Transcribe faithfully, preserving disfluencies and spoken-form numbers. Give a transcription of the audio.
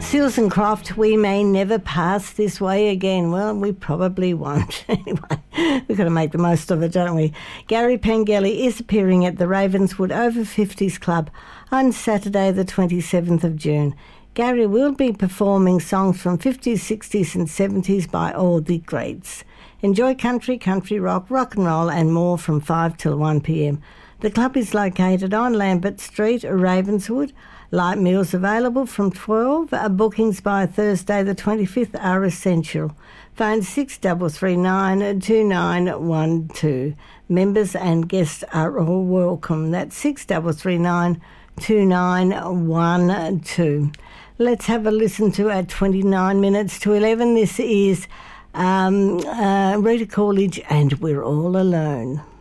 Seals and Croft, we may never pass this way again. Well, we probably won't. Anyway, we've got to make the most of it, don't we? Gary Pengelly is appearing at the Ravenswood Over fifties Club on Saturday the twenty-seventh of June. Gary will be performing songs from fifties, sixties and seventies by all the greats. Enjoy country, country rock, rock and roll and more from five till one p.m. The club is located on Lambert Street, Ravenswood. Light meals available from twelve. Uh, bookings by Thursday the twenty-fifth are essential. Phone six three three nine two nine one two. Members and guests are all welcome. That's six three three nine two nine one two. Let's have a listen to at twenty-nine minutes to eleven. This is um, uh, Rita Coolidge and We're All Alone.